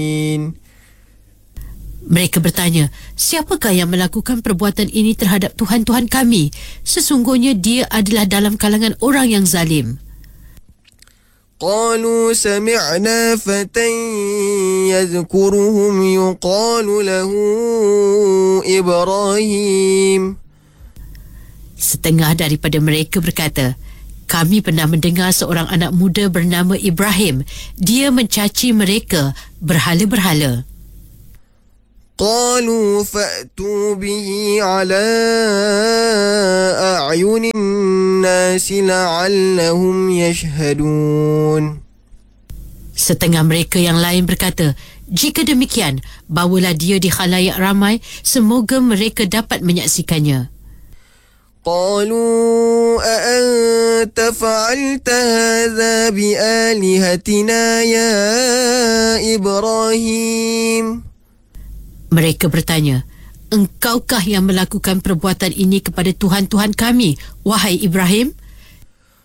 Mereka bertanya, siapakah yang melakukan perbuatan ini terhadap Tuhan-Tuhan kami? Sesungguhnya dia adalah dalam kalangan orang yang zalim. قالوا سمعنا فتى يذكرهم يقال له إبراهيم. Setengah daripada mereka berkata, kami pernah mendengar seorang anak muda bernama Ibrahim. Dia mencaci mereka berhala-berhala. قالوا فأتوا به على أعين الناس لعلهم يشهدون. Setengah mereka yang lain berkata, jika demikian, bawalah dia di khalayak ramai, semoga mereka dapat menyaksikannya. قالوا أأنت فعلت هذا بآلهتنا يا إبراهيم. Mereka bertanya, engkaukah yang melakukan perbuatan ini kepada Tuhan-Tuhan kami, wahai Ibrahim?